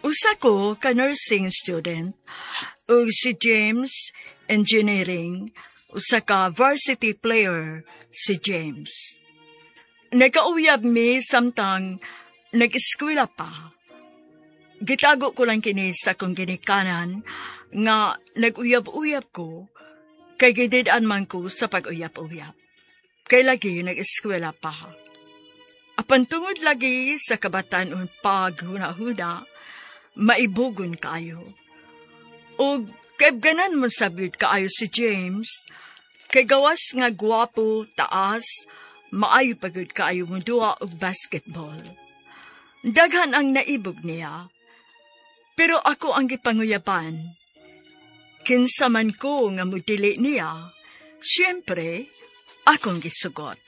Usa ko ka nursing student, ug si James, engineering, usa ka varsity player si James. Nagkauyab mi samtang nag-eskwela pa. Gitago ko lang kini sa kong ginikanan nga nag-uyab-uyab ko kay gididaan man ko sa pag-uyab-uyab. Kay lagi nag-eskwela pa. Apan tungod lagi sa kabataan paghuna-huna, maibugon kayo. O kaibganan mo sabiud kaayo si James, kay gawas nga gwapo, taas, maayo pagod kaayo mo duwa og basketball. Daghan ang naibog niya, pero ako ang gipanguyaban. Kinsa man ko nga mudili niya, siyempre, akong gisugot.